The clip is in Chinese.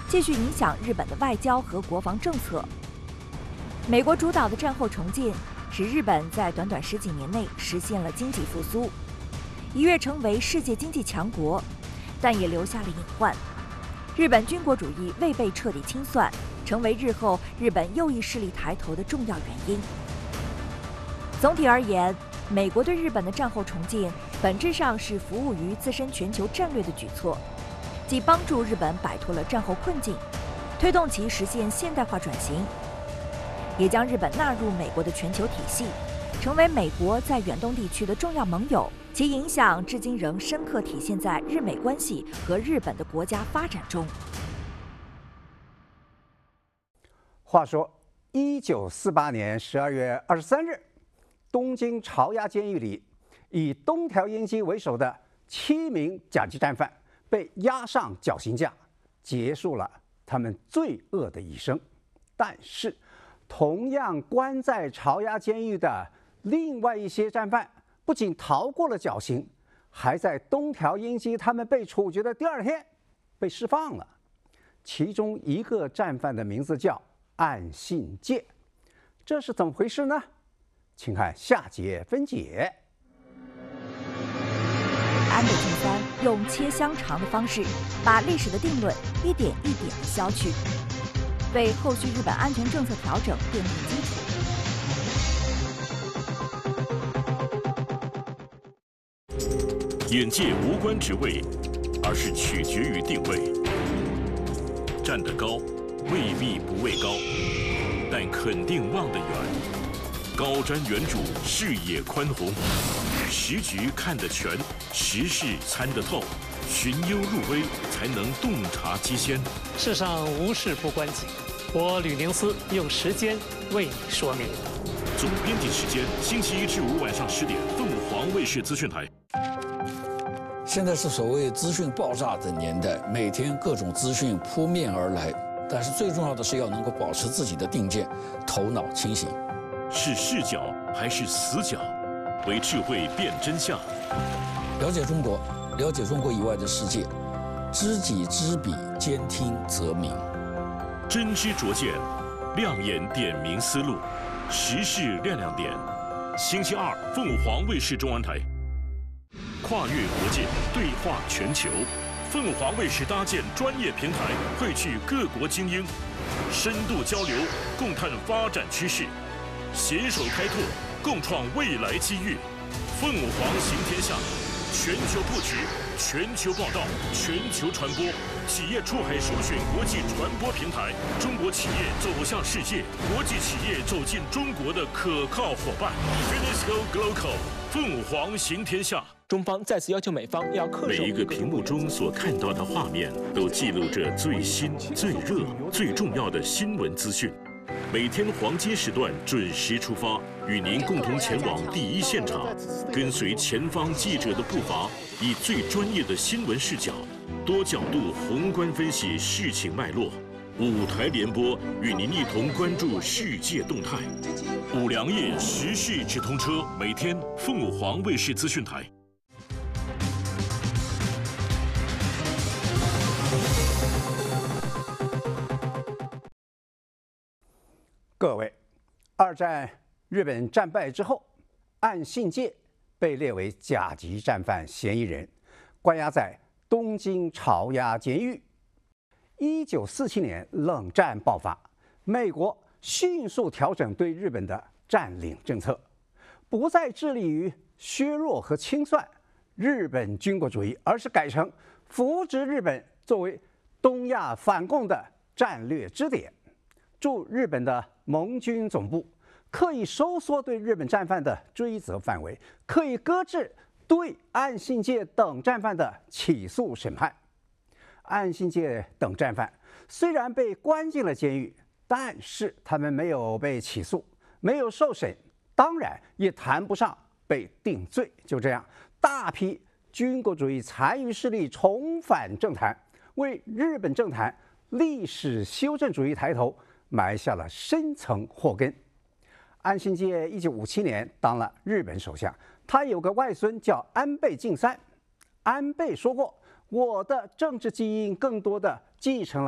继续影响日本的外交和国防政策。美国主导的战后重建，使日本在短短10几年内实现了经济复苏，一跃成为世界经济强国，但也留下了隐患。日本军国主义未被彻底清算，成为日后日本右翼势力抬头的重要原因。总体而言，美国对日本的战后重建本质上是服务于自身全球战略的举措，即帮助日本摆脱了战后困境，推动其实现现代化转型，也将日本纳入美国的全球体系，成为美国在远东地区的重要盟友。其影响至今仍深刻体现在日美关系和日本的国家发展中。 话说，1948年12月23日，东京朝押监狱里，以东条英机为首的7名甲级战犯被押上绞刑架，结束了他们罪恶的一生。但是，同样关在朝押监狱的另外一些战犯，不仅逃过了绞刑，还在东条英机他们被处决的第2天被释放了。其中一个战犯的名字叫岸信介，这是怎么回事呢？请看下节分解。 安倍晋三用切香肠的方式，把历史的定论一点一点地消去，为后续日本安全政策调整奠定基础。 眼界无关职位，而是取决于定位。站得高，未必不畏高，但肯定望得远。高瞻远瞩，视野宽宏，时局看得全，时事参得透，寻幽入微，才能洞察机先。 世上无事不关己，我吕宁思用时间为你说明。 总编辑时间：星期1至5晚上10点，凤凰卫视资讯台。 现在是所谓资讯爆炸的年代，每天各种资讯扑面而来，但是最重要的是要能够保持自己的定见，头脑清醒。 是视角还是死角？为智慧辨真相。 了解中国，了解中国以外的世界，知己知彼，兼听则明。 真知灼见，亮眼点明思路，时事亮亮点。星期2，凤凰卫视中文台。跨越国界，对话全球，凤凰卫视搭建专业平台，汇聚各国精英，深度交流，共探发展趋势，携手开拓，共创未来机遇。凤凰行天下，全球布局，全球报道，全球传播，企业出海首选国际传播平台，中国企业走向世界，国际企业走进中国的可靠伙伴。Finisco Global， 凤凰行天下。 中方再次要求美方要恪守每一个屏幕中所看到的画面，都记录着最新、最热、最重要的新闻资讯。每天黄金时段准时出发，与您共同前往第一现场，跟随前方记者的步伐，以最专业的新闻视角，多角度宏观分析事情脉络。5台联播，与您一同关注世界动态。5粮液时事直通车，每天凤凰卫视资讯台。 各位，2战日本战败之后，岸信介被列为甲级战犯嫌疑人，关押在东京朝押监狱。1947年冷战爆发，美国迅速调整对日本的占领政策，不再致力于削弱和清算日本军国主义，而是改成扶植日本作为东亚反共的战略支点。驻日本的盟军总部刻意收缩对日本战犯的追责范围，刻意搁置对岸信介等战犯的起诉审判。岸信介等战犯虽然被关进了监狱，但是他们没有被起诉，没有受审，当然也谈不上被定罪。就这样，大批军国主义残余势力重返政坛，为日本政坛历史修正主义抬头埋下了深层祸根。岸信介1957年当了日本首相，他有个外孙叫安倍晋三。安倍说过：“我的政治基因更多的继承了